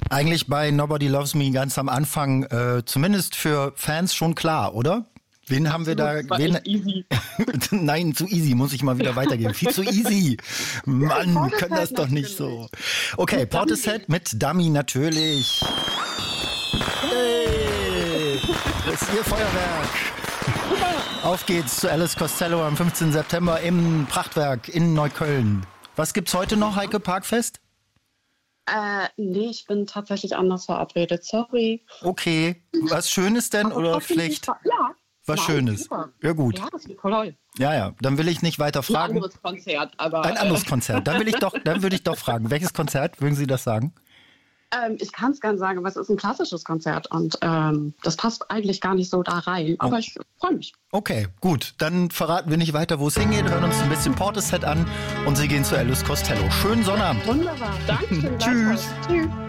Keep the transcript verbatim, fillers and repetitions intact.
Eigentlich bei Nobody Loves Me ganz am Anfang, äh, zumindest für Fans schon klar, oder? Wen haben wir da? Wen? Easy. Nein, zu easy, muss ich mal wieder weitergeben. Viel zu easy. Mann, können das doch nicht so. Okay, Portishead mit Dummy natürlich. Hey, das ist ihr Feuerwerk. Auf geht's zu Alice Costello am fünfzehnten September im Prachtwerk in Neukölln. Was gibt's heute noch, Heike Parkfest? Äh, nee, ich bin tatsächlich anders verabredet, sorry. Okay, was Schönes denn oder vielleicht Ja. was Schönes? Super. Ja gut. Ja, das wird toll. Ja, ja, dann will ich nicht weiter fragen. Ein anderes Konzert, aber... Ein anderes Konzert. Dann will ich doch, dann würde ich doch fragen, welches Konzert, würden Sie das sagen? Ähm, ich kann es gerne sagen, aber es ist ein klassisches Konzert und ähm, das passt eigentlich gar nicht so da rein. Aber oh. ich freue mich. Okay, gut. Dann verraten wir nicht weiter, wo es hingeht, hören uns ein bisschen Portishead an und Sie gehen zu Alice Costello. Schönen Sonnabend. Wunderbar. Danke. Tschüss. Tschüss.